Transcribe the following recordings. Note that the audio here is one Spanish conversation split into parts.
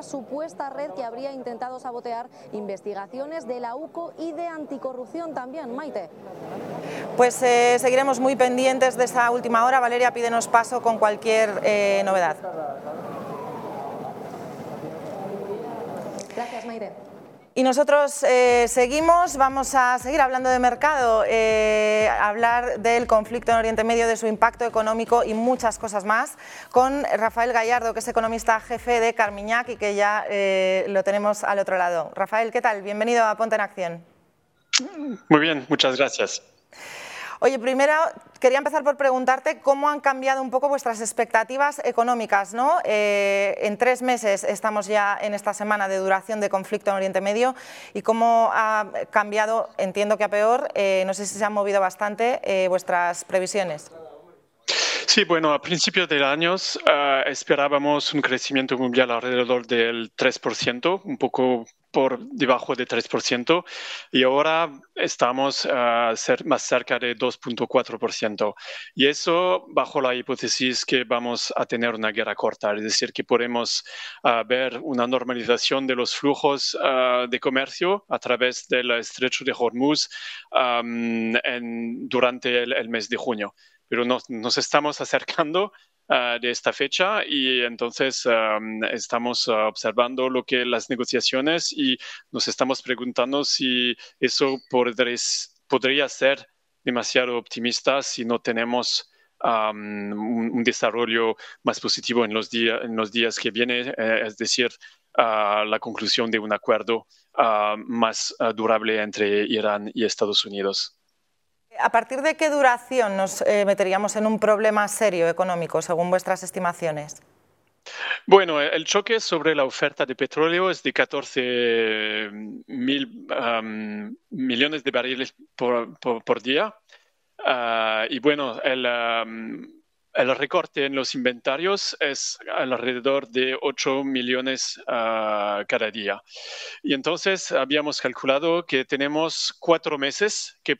una supuesta red que habría intentado sabotear investigaciones de la UCO y de anticorrupción también. Maite. Pues seguiremos muy pendientes de esa última hora. Valeria, pídenos paso con cualquier novedad. Gracias, Maite. Y nosotros seguimos, vamos a seguir hablando de mercado, hablar del conflicto en Oriente Medio, de su impacto económico y muchas cosas más, con Rafael Gallardo, que es economista jefe de Carmiñac y que ya lo tenemos al otro lado. Rafael, ¿qué tal? Bienvenido a Ponte en Acción. Muy bien, muchas gracias. Oye, primero quería empezar por preguntarte cómo han cambiado un poco vuestras expectativas económicas, ¿no? En 3 meses estamos ya en esta semana de duración de conflicto en Oriente Medio y cómo ha cambiado, entiendo que a peor, no sé si se han movido bastante vuestras previsiones. Sí, bueno, a principios del año esperábamos un crecimiento mundial alrededor del 3%, un poco por debajo de 3%, y ahora estamos más cerca de 2,4%. Y eso bajo la hipótesis que vamos a tener una guerra corta, es decir, que podemos ver una normalización de los flujos de comercio a través del estrecho de Hormuz durante el mes de junio. Pero nos estamos acercando de esta fecha y entonces estamos observando las negociaciones y nos estamos preguntando si eso podría ser demasiado optimista si no tenemos un desarrollo más positivo en los días que vienen, es decir, la conclusión de un acuerdo más durable entre Irán y Estados Unidos. ¿A partir de qué duración nos meteríamos en un problema serio económico, según vuestras estimaciones? Bueno, el choque sobre la oferta de petróleo es de 14.000 millones de barriles por día. Y bueno, el recorte en los inventarios es alrededor de 8 millones cada día. Y entonces habíamos calculado que tenemos 4 meses que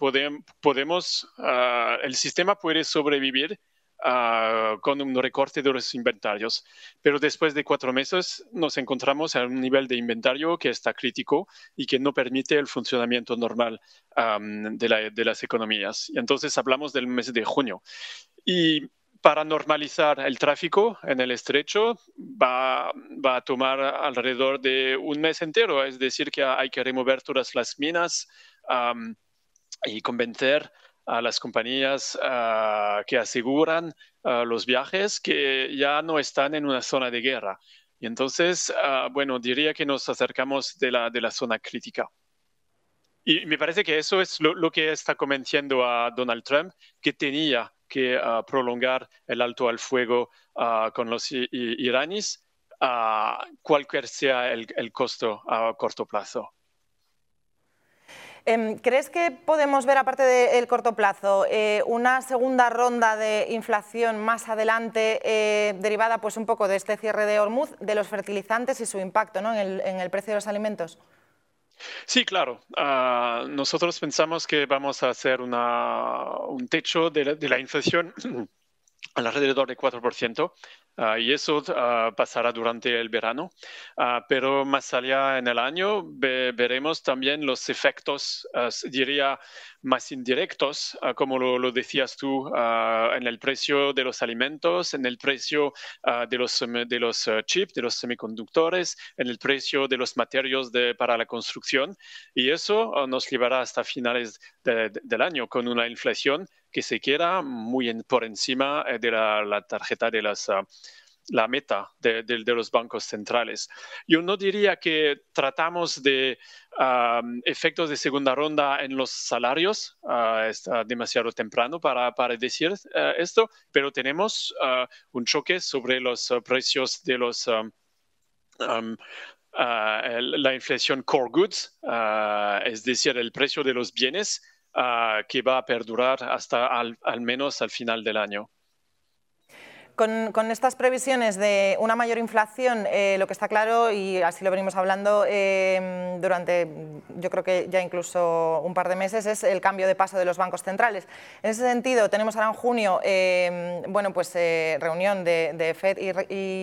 el sistema puede sobrevivir con un recorte de los inventarios. Pero después de 4 meses nos encontramos a un nivel de inventario que está crítico y que no permite el funcionamiento normal de las economías. Y entonces hablamos del mes de junio. Y para normalizar el tráfico en el estrecho va a tomar alrededor de un mes entero, es decir, que hay que remover todas las minas y convencer a las compañías que aseguran los viajes que ya no están en una zona de guerra. Y entonces, bueno, diría que nos acercamos de la zona crítica. Y me parece que eso es lo que está convenciendo a Donald Trump, que tenía que prolongar el alto al fuego con los iraníes, cualquier sea el costo a corto plazo. ¿Crees que podemos ver, aparte del corto plazo, una segunda ronda de inflación más adelante derivada pues, un poco de este cierre de Hormuz, de los fertilizantes y su impacto, ¿no? en el precio de los alimentos? Sí, claro. Nosotros pensamos que vamos a hacer un techo de la inflación alrededor de 4%, y eso pasará durante el verano, pero más allá en el año veremos también los efectos, diría, más indirectos, como lo decías tú, en el precio de los alimentos, en el precio de los chips, de los semiconductores, en el precio de los materiales para la construcción, y eso nos llevará hasta finales del año con una inflación que se queda muy por encima de la tarjeta de la meta de los bancos centrales. Yo no diría que tratamos de efectos de segunda ronda en los salarios, está demasiado temprano para decir esto, pero tenemos un choque sobre los precios de la inflación core goods, es decir, el precio de los bienes, que va a perdurar hasta al menos al final del año. Con estas previsiones de una mayor inflación, lo que está claro, y así lo venimos hablando durante, yo creo que ya incluso un par de meses, es el cambio de paso de los bancos centrales. En ese sentido, tenemos ahora en junio, bueno, pues reunión de FED y